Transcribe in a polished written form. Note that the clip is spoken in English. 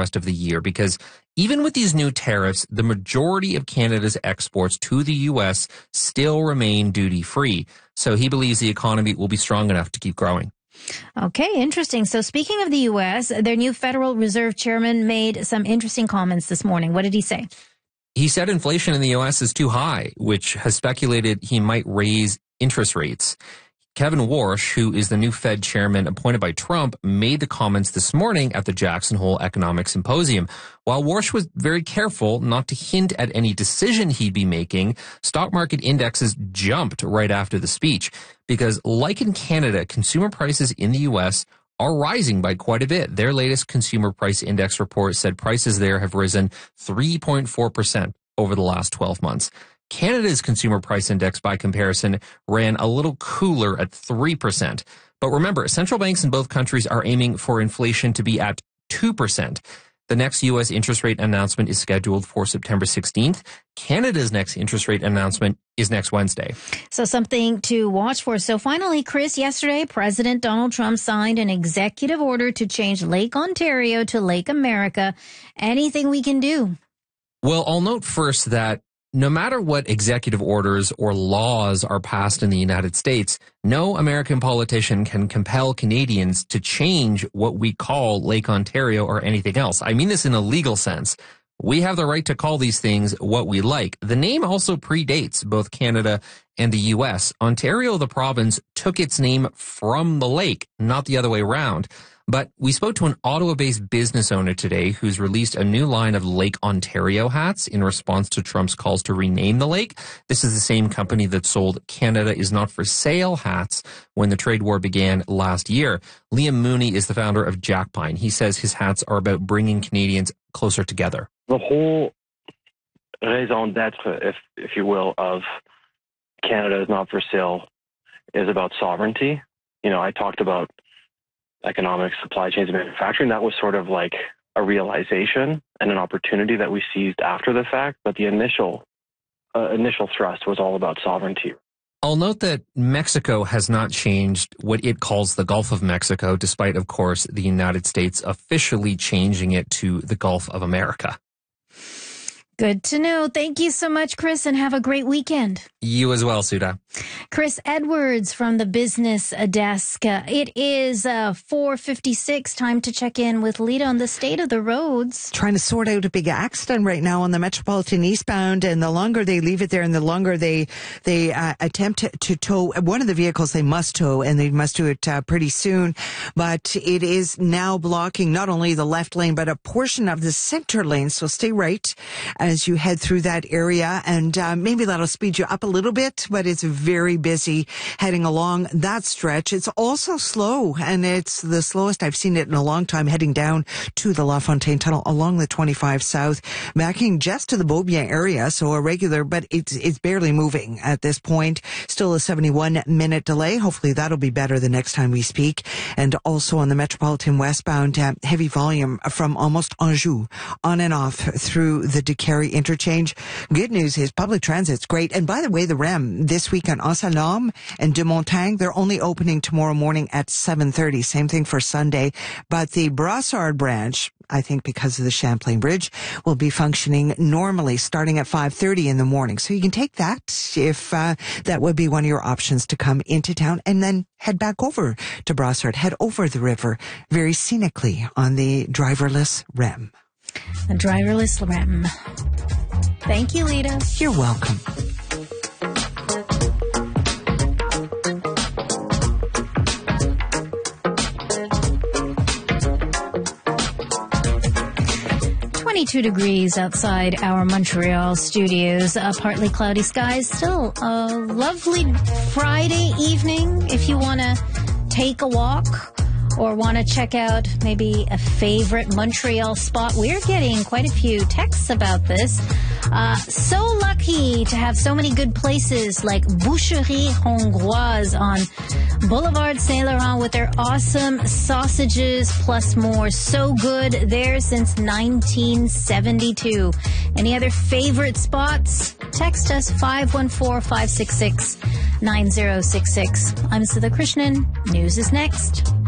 rest of the year, because even with these new tariffs, the majority of Canada's exports to the U.S. still remain duty-free. So he believes the economy will be strong enough to keep growing. Okay, interesting. So speaking of the U.S., their new Federal Reserve chairman made some interesting comments this morning. What did he say? He said inflation in the U.S. is too high, which has speculated he might raise interest rates. Kevin Warsh, who is the new Fed chairman appointed by Trump, made the comments this morning at the Jackson Hole Economic Symposium. While Warsh was very careful not to hint at any decision he'd be making, stock market indexes jumped right after the speech because, like in Canada, consumer prices in the U.S. are rising by quite a bit. Their latest consumer price index report said prices there have risen 3.4% over the last 12 months. Canada's consumer price index, by comparison, ran a little cooler at 3%. But remember, central banks in both countries are aiming for inflation to be at 2%. The next U.S. interest rate announcement is scheduled for September 16th. Canada's next interest rate announcement is next Wednesday. So something to watch for. So finally, Chris, yesterday, President Donald Trump signed an executive order to change Lake Ontario to Lake America. Anything we can do? Well, I'll note first that no matter what executive orders or laws are passed in the United States, no American politician can compel Canadians to change what we call Lake Ontario or anything else. I mean this in a legal sense. We have the right to call these things what we like. The name also predates both Canada and the U.S. Ontario, the province, took its name from the lake, not the other way around. But we spoke to an Ottawa-based business owner today who's released a new line of Lake Ontario hats in response to Trump's calls to rename the lake. This is the same company that sold Canada is Not for Sale hats when the trade war began last year. Liam Mooney is the founder of Jack Pine. He says his hats are about bringing Canadians closer together. The whole raison d'etre, if you will, of Canada is Not for Sale is about sovereignty. You know, I talked about economics, supply chains, and manufacturing. That was sort of like a realization and an opportunity that we seized after the fact. But the initial thrust was all about sovereignty. I'll note that Mexico has not changed what it calls the Gulf of Mexico, despite, of course, the United States officially changing it to the Gulf of America. Good to know. Thank you so much, Chris, and have a great weekend. You as well, Sudha. Chris Edwards from the Business Desk. It is 4:56. Time to check in with Lita on the state of the roads. Trying to sort out a big accident right now on the Metropolitan eastbound, and the longer they leave it there and the longer they attempt to tow one of the vehicles, they must tow, and they must do it pretty soon. But it is now blocking not only the left lane, but a portion of the center lane. So stay right as you head through that area, and maybe that'll speed you up a little bit, but it's very busy heading along that stretch. It's also slow, and it's the slowest I've seen it in a long time heading down to the LaFontaine Tunnel along the 25 South, backing just to the Beaubien area, so a regular, but it's barely moving at this point. Still a 71-minute delay. Hopefully that'll be better the next time we speak. And also on the Metropolitan westbound, heavy volume from almost Anjou on and off through the Decarie interchange. Good news is public transit's great. And by the way, the REM this week on Anse-Lorme and de Montagne, they're only opening tomorrow morning at 7:30. Same thing for Sunday. But the Brossard branch, I think because of the Champlain Bridge, will be functioning normally starting at 5:30 in the morning. So you can take that if that would be one of your options to come into town, and then head back over to Brossard, head over the river very scenically on the driverless REM. A driverless REM. Thank you, Lita. You're welcome. Degrees outside our Montreal studios. Partly cloudy skies. Still a lovely Friday evening if you want to take a walk or want to check out maybe a favorite Montreal spot. We're getting quite a few texts about this. So lucky to have so many good places like Boucherie Hongroise on Boulevard Saint Laurent with their awesome sausages plus more. So good there since 1972. Any other favorite spots? Text us 514-566-9066. I'm Sudha Krishnan. News is next.